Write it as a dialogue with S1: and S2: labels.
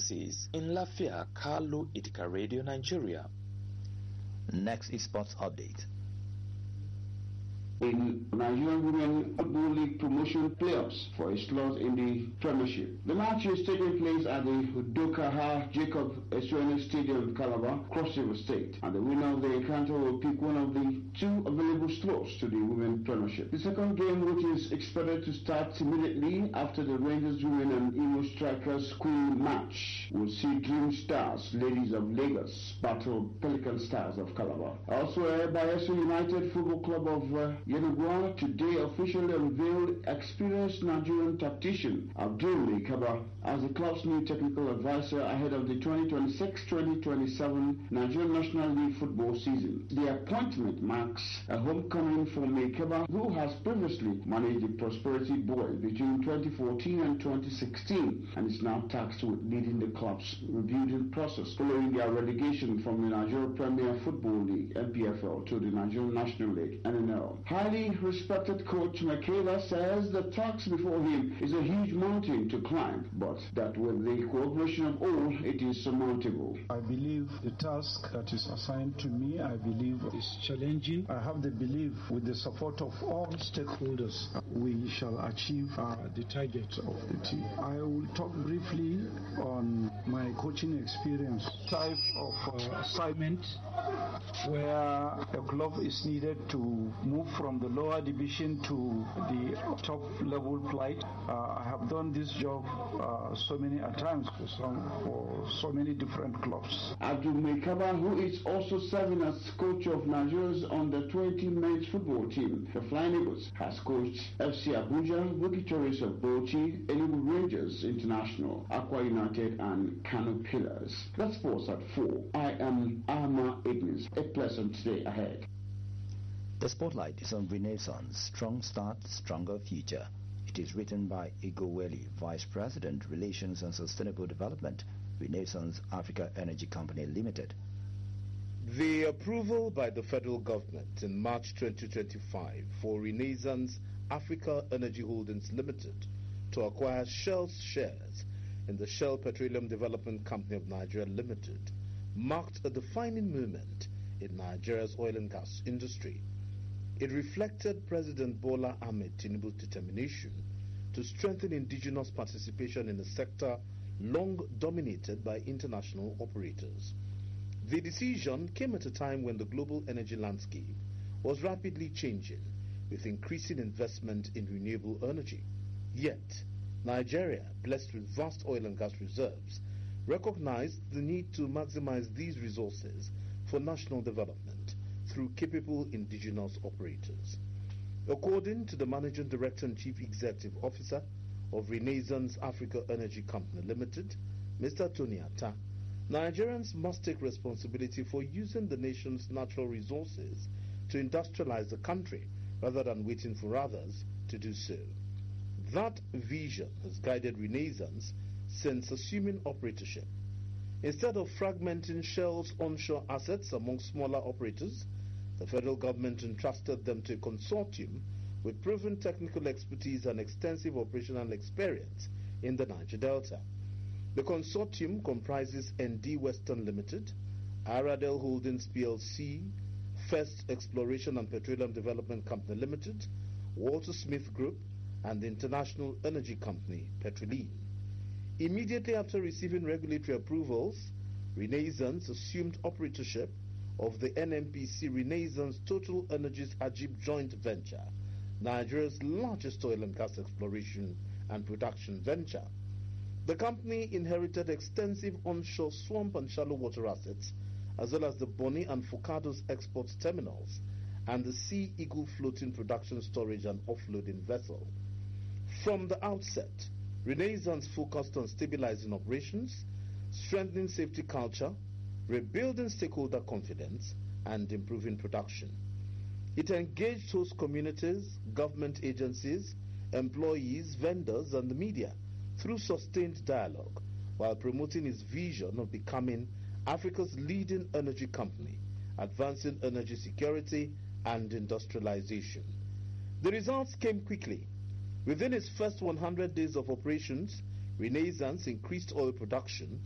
S1: Diocese in Lafia, Carlo Itika Radio, Nigeria.
S2: Next is Sports Update.
S3: In Nigerian Women Football League promotion playoffs for a slot in the Premiership. The match is taking place at the Dokaha Jacob Esuene Stadium, Calabar, Cross River State, and the winner of the encounter will pick one of the two available slots to the Women Premiership. The second game, which is expected to start immediately after the Rangers Women and Imo Strikers Queen match, will see Dream Stars, Ladies of Lagos, battle Pelican Stars of Calabar. Elsewhere, Bayelsa United Football Club of Yenagoa today officially unveiled experienced Nigerian tactician Abdul Kaba as the club's new technical advisor ahead of the 2026-2027 Nigerian National League football season. The appointment marks a homecoming for Mekeba, who has previously managed the Prosperity Boys between 2014 and 2016 and is now tasked with leading the club's rebuilding process following their relegation from the Nigeria Premier Football League (NPFL) to the Nigerian National League (NNL). Highly respected coach Makela says the task before him is a huge mountain to climb, but that with the cooperation of all, it is surmountable.
S4: I believe the task that is assigned to me, I believe is challenging. I have the belief with the support of all stakeholders, we shall achieve the target of the team. I will talk briefly on my coaching experience, type of assignment where a club is needed to move from the lower division to the top level plight. I have done this job so many times for so many different clubs.
S3: Abdul Mekaba, who is also serving as coach of Nigeria's under-20 men's football team, the Flying Eagles, has coached FC Abuja, Wiki Tourists of Bauchi, Enugu Rangers International, Aqua United and Kano Pillars. That's sports at 4. I am Ahma Ignis. A pleasant day ahead.
S2: The spotlight is on Renaissance, Strong Start, Stronger Future. It is written by Igoweli, Vice President, Relations and Sustainable Development, Renaissance Africa Energy Company Limited.
S5: The approval by the federal government in March 2025 for Renaissance Africa Energy Holdings Limited to acquire Shell's shares in the Shell Petroleum Development Company of Nigeria Limited marked a defining moment in Nigeria's oil and gas industry. It reflected President Bola Ahmed Tinubu's determination to strengthen indigenous participation in a sector long dominated by international operators. The decision came at a time when the global energy landscape was rapidly changing, with increasing investment in renewable energy. Yet, Nigeria, blessed with vast oil and gas reserves, recognized the need to maximize these resources for national development through capable indigenous operators. According to the Managing Director and Chief Executive Officer of Renaissance Africa Energy Company Limited, Mr. Tony Atta, Nigerians must take responsibility for using the nation's natural resources to industrialize the country rather than waiting for others to do so. That vision has guided Renaissance since assuming operatorship. Instead of fragmenting Shell's onshore assets among smaller operators, the federal government entrusted them to a consortium with proven technical expertise and extensive operational experience in the Niger Delta. The consortium comprises ND Western Limited, Aradel Holdings PLC, First Exploration and Petroleum Development Company Limited, Walter Smith Group, and the International Energy Company, Petroleum. Immediately after receiving regulatory approvals, Renaissance assumed operatorship of the NNPC Renaissance Total Energies Ajib joint venture, Nigeria's largest oil and gas exploration and production venture. The company inherited extensive onshore swamp and shallow water assets, as well as the Bonny and Focados export terminals and the Sea Eagle floating production storage and offloading vessel. From the outset, Renaissance focused on stabilizing operations, strengthening safety culture, rebuilding stakeholder confidence, and improving production. It engaged host communities, government agencies, employees, vendors, and the media through sustained dialogue, while promoting its vision of becoming Africa's leading energy company, advancing energy security and industrialization. The results came quickly. Within its first 100 days of operations, Renaissance increased oil production